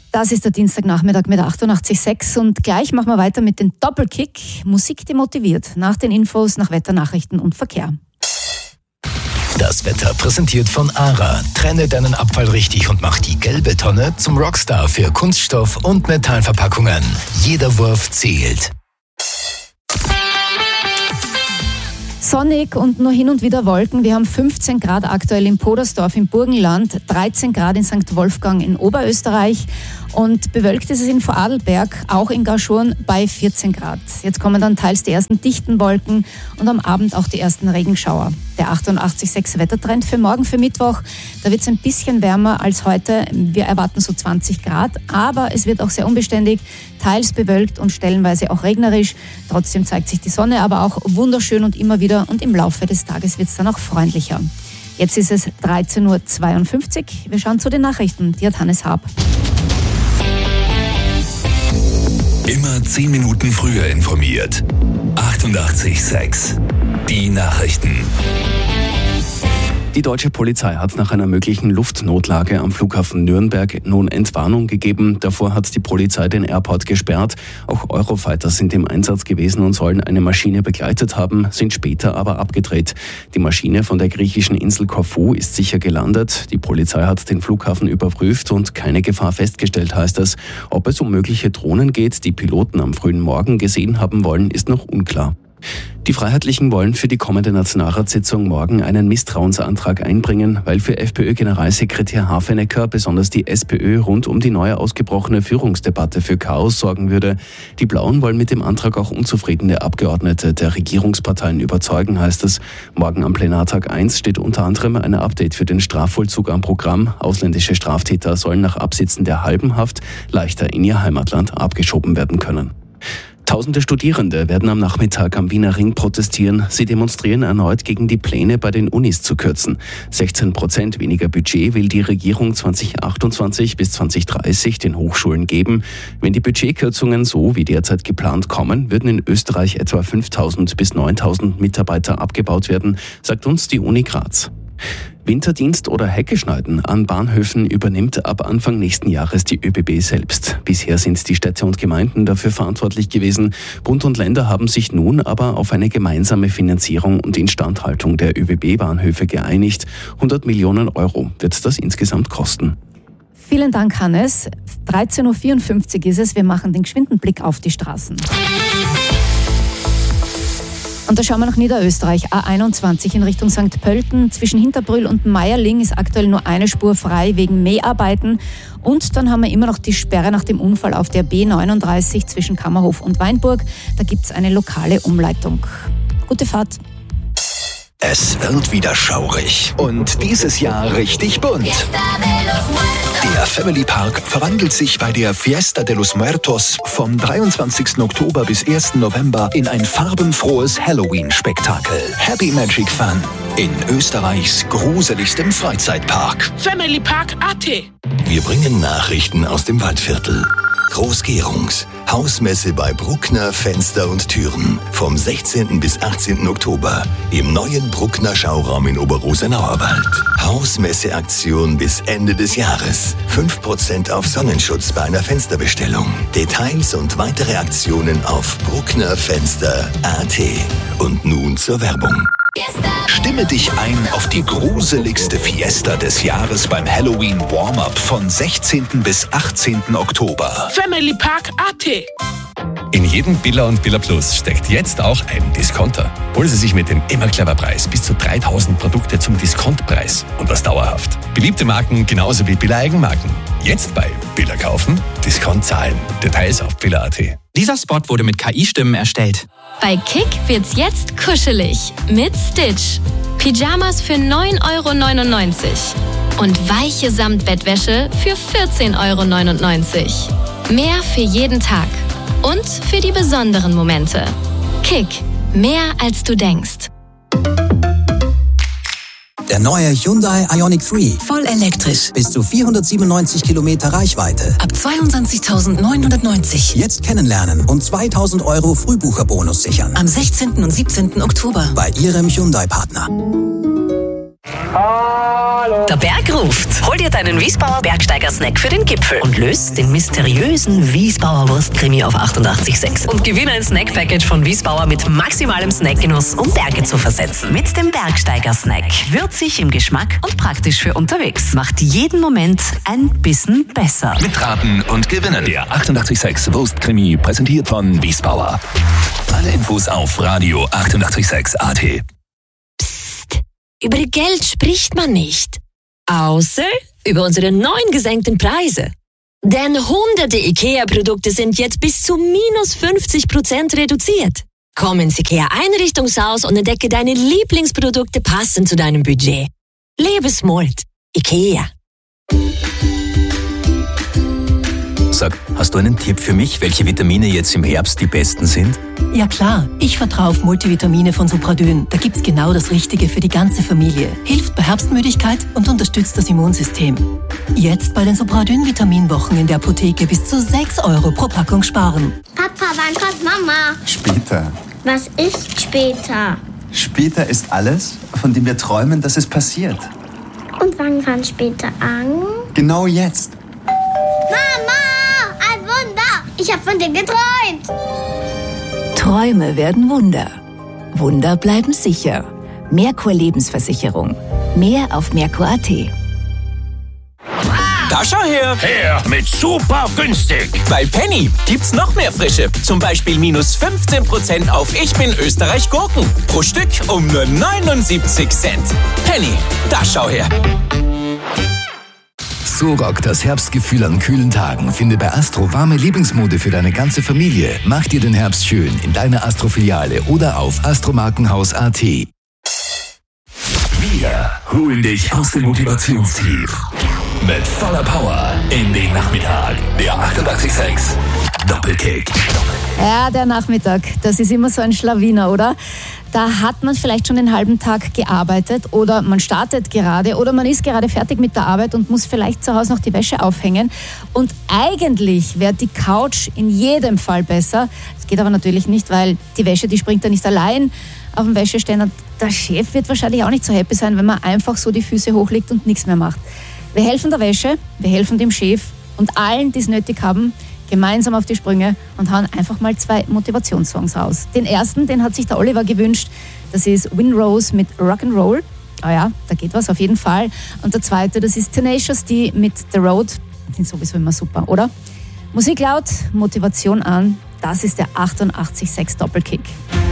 Das ist der Dienstagnachmittag mit 88,6 und gleich machen wir weiter mit dem Doppelkick. Musik, die motiviert. Nach den Infos, nach Wetter, Nachrichten und Verkehr. Das Wetter präsentiert von ARA. Trenne deinen Abfall richtig und mach die gelbe Tonne zum Rockstar für Kunststoff- und Metallverpackungen. Jeder Wurf zählt. Sonnig und nur hin und wieder Wolken. Wir haben 15 Grad aktuell in Podersdorf im Burgenland, 13 Grad in St. Wolfgang in Oberösterreich und bewölkt ist es in Vorarlberg, auch in Gauschurn bei 14 Grad. Jetzt kommen dann teils die ersten dichten Wolken und am Abend auch die ersten Regenschauer. Der 88,6 Wettertrend für morgen, für Mittwoch, da wird es ein bisschen wärmer als heute. Wir erwarten so 20 Grad, aber es wird auch sehr unbeständig, teils bewölkt und stellenweise auch regnerisch. Trotzdem zeigt sich die Sonne, aber auch wunderschön und immer wieder und im Laufe des Tages wird es dann auch freundlicher. Jetzt ist es 13.52 Uhr. Wir schauen zu den Nachrichten. Die hat Hannes Haab. Immer 10 Minuten früher informiert. 88,6. Die Nachrichten. Die deutsche Polizei hat nach einer möglichen Luftnotlage am Flughafen Nürnberg nun Entwarnung gegeben. Davor hat die Polizei den Airport gesperrt. Auch Eurofighter sind im Einsatz gewesen und sollen eine Maschine begleitet haben, sind später aber abgedreht. Die Maschine von der griechischen Insel Korfu ist sicher gelandet. Die Polizei hat den Flughafen überprüft und keine Gefahr festgestellt, heißt es. Ob es um mögliche Drohnen geht, die Piloten am frühen Morgen gesehen haben wollen, ist noch unklar. Die Freiheitlichen wollen für die kommende Nationalratssitzung morgen einen Misstrauensantrag einbringen, weil für FPÖ-Generalsekretär Hafenecker besonders die SPÖ rund um die neu ausgebrochene Führungsdebatte für Chaos sorgen würde. Die Blauen wollen mit dem Antrag auch unzufriedene Abgeordnete der Regierungsparteien überzeugen, heißt es. Morgen am Plenartag 1 steht unter anderem ein Update für den Strafvollzug am Programm. Ausländische Straftäter sollen nach Absitzen der halben Haft leichter in ihr Heimatland abgeschoben werden können. Tausende Studierende werden am Nachmittag am Wiener Ring protestieren. Sie demonstrieren erneut gegen die Pläne, bei den Unis zu kürzen. 16% weniger Budget will die Regierung 2028 bis 2030 den Hochschulen geben. Wenn die Budgetkürzungen so wie derzeit geplant kommen, würden in Österreich etwa 5.000 bis 9.000 Mitarbeiter abgebaut werden, sagt uns die Uni Graz. Winterdienst oder Hecke schneiden an Bahnhöfen übernimmt ab Anfang nächsten Jahres die ÖBB selbst. Bisher sind die Städte und Gemeinden dafür verantwortlich gewesen. Bund und Länder haben sich nun aber auf eine gemeinsame Finanzierung und Instandhaltung der ÖBB-Bahnhöfe geeinigt. 100 Millionen Euro wird das insgesamt kosten. Vielen Dank, Hannes. 13.54 Uhr ist es. Wir machen den geschwinden Blick auf die Straßen. Und da schauen wir nach Niederösterreich. A21 in Richtung St. Pölten. Zwischen Hinterbrühl und Meierling ist aktuell nur eine Spur frei wegen Mäharbeiten. Und dann haben wir immer noch die Sperre nach dem Unfall auf der B39 zwischen Kammerhof und Weinburg. Da gibt es eine lokale Umleitung. Gute Fahrt. Es wird wieder schaurig und dieses Jahr richtig bunt. Der Family Park verwandelt sich bei der Fiesta de los Muertos vom 23. Oktober bis 1. November in ein farbenfrohes Halloween-Spektakel. Happy Magic Fun in Österreichs gruseligstem Freizeitpark. Family Park AT. Wir bringen Nachrichten aus dem Waldviertel. Großgerungs. Hausmesse bei Bruckner Fenster und Türen. Vom 16. bis 18. Oktober im neuen Bruckner Schauraum in Oberrosenauerwald. Hausmesseaktion bis Ende des Jahres. 5% auf Sonnenschutz bei einer Fensterbestellung. Details und weitere Aktionen auf brucknerfenster.at. Und nun zur Werbung. Stimme dich ein auf die gruseligste Fiesta des Jahres beim Halloween Warm-Up von 16. bis 18. Oktober. Family Park AT. In jedem Billa und Billa Plus steckt jetzt auch ein Discounter. Holen Sie sich mit dem immer clever Preis bis zu 3.000 Produkte zum Diskontpreis und das dauerhaft. Beliebte Marken genauso wie Billa Eigenmarken. Jetzt bei Billa kaufen, Discount zahlen. Details auf Billa.at. Dieser Spot wurde mit KI-Stimmen erstellt. Bei Kick wird's jetzt kuschelig mit Stitch. Pyjamas für 9,99 € und weiche Samtbettwäsche für 14,99 €. Mehr für jeden Tag und für die besonderen Momente. Kick, mehr als du denkst. Der neue Hyundai Ioniq 3. Voll elektrisch. Bis zu 497 Kilometer Reichweite. Ab 22.990. Jetzt kennenlernen und 2.000 € Frühbucherbonus sichern. Am 16. und 17. Oktober. Bei Ihrem Hyundai-Partner. Der Berg ruft. Hol dir deinen Wiesbauer Bergsteiger-Snack für den Gipfel und löst den mysteriösen Wiesbauer Wurstkrimi auf 88,6. Und gewinne ein Snack-Package von Wiesbauer mit maximalem Snackgenuss, um Berge zu versetzen. Mit dem Bergsteiger-Snack. Würzig im Geschmack und praktisch für unterwegs. Macht jeden Moment ein bisschen besser. Mitraten und gewinnen. Der 88,6 Wurstkrimi präsentiert von Wiesbauer. Alle Infos auf Radio 88,6 AT. Psst, über Geld spricht man nicht. Außer über unsere neuen gesenkten Preise. Denn hunderte IKEA-Produkte sind jetzt bis zu minus 50% reduziert. Komm ins IKEA-Einrichtungshaus und entdecke deine Lieblingsprodukte passend zu deinem Budget. Lebe smart. IKEA. Sag, hast du einen Tipp für mich, welche Vitamine jetzt im Herbst die besten sind? Ja klar, ich vertraue auf Multivitamine von Supradyn. Da gibt's genau das Richtige für die ganze Familie. Hilft bei Herbstmüdigkeit und unterstützt das Immunsystem. Jetzt bei den Supradyn-Vitaminwochen in der Apotheke bis zu 6 € pro Packung sparen. Papa, wann kommt Mama? Später. Was ist später? Später ist alles, von dem wir träumen, dass es passiert. Und wann fängt später an? Genau jetzt. Mama! Ein Wunder! Ich habe von dir geträumt! Träume werden Wunder. Wunder bleiben sicher. Merkur Lebensversicherung. Mehr auf Merkur.at. Da schau her! Her mit super günstig! Bei Penny gibt's noch mehr Frische. Zum Beispiel minus 15% auf Ich bin Österreich Gurken. Pro Stück um nur 79 Cent. Penny, da schau her! So rockt das Herbstgefühl an kühlen Tagen. Finde bei Astro warme Lieblingsmode für deine ganze Familie. Mach dir den Herbst schön in deiner Astro-Filiale oder auf astromarkenhaus.at. Wir holen dich aus dem Motivationstief. Mit voller Power in den Nachmittag. Der 88,6 Doppelkick. Ja, der Nachmittag, das ist immer so ein Schlawiner, oder? Da hat man vielleicht schon den halben Tag gearbeitet oder man startet gerade oder man ist gerade fertig mit der Arbeit und muss vielleicht zu Hause noch die Wäsche aufhängen. Und eigentlich wäre die Couch in jedem Fall besser. Das geht aber natürlich nicht, weil die Wäsche, die springt da nicht allein auf dem Wäscheständer. Der Chef wird wahrscheinlich auch nicht so happy sein, wenn man einfach so die Füße hochlegt und nichts mehr macht. Wir helfen der Wäsche, wir helfen dem Chef und allen, die es nötig haben, gemeinsam auf die Sprünge und hauen einfach mal 2 Motivationssongs raus. Den ersten, den hat sich der Oliver gewünscht, das ist Winrose mit Rock'n'Roll. Oh ja, da geht was auf jeden Fall. Und der zweite, das ist Tenacious D mit The Road. Die sind sowieso immer super, oder? Musik laut, Motivation an, das ist der 88,6 Doppelkick.